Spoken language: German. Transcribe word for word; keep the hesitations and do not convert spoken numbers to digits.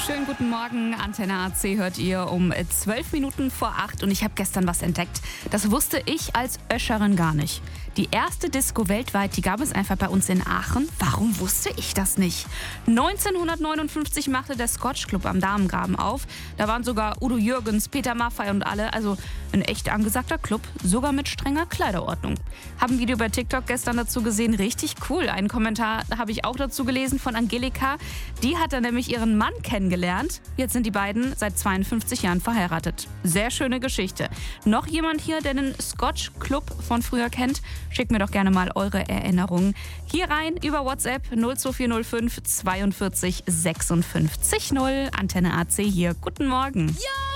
Schönen guten Morgen, Antenne A C hört ihr um zwölf Minuten vor acht und ich habe gestern was entdeckt. Das wusste ich als Öscherin gar nicht. Die erste Disco weltweit, die gab es einfach bei uns in Aachen. Warum wusste ich das nicht? neunzehnhundertneunundfünfzig machte der Scotch Club am Damengraben auf. Da waren sogar Udo Jürgens, Peter Maffay und alle. Also ein echt angesagter Club, sogar mit strenger Kleiderordnung. Haben ein Video bei TikTok gestern dazu gesehen, richtig cool. Einen Kommentar habe ich auch dazu gelesen von Angelika. Die hat dann nämlich ihren Mann kennengelernt. Jetzt sind die beiden seit zweiundfünfzig Jahren verheiratet. Sehr schöne Geschichte. Noch jemand hier, der den Scotch Club von früher kennt? Schickt mir doch gerne mal eure Erinnerungen hier rein über WhatsApp null zwei vier null fünf zweiundvierzig sechsundfünfzig null. Antenne A C hier. Guten Morgen. Ja!